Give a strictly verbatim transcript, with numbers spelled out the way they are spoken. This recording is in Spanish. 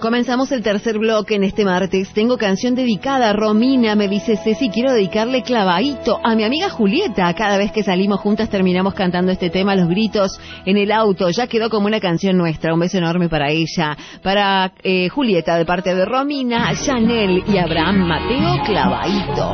Comenzamos el tercer bloque en este martes. Tengo canción dedicada a Romina, me dice Ceci. Quiero dedicarle Clavadito a mi amiga Julieta. Cada vez que salimos juntas terminamos cantando este tema, los gritos en el auto. Ya quedó como una canción nuestra. Un beso enorme para ella. Para eh, Julieta, de parte de Romina, Chanel y Abraham Mateo, Clavadito.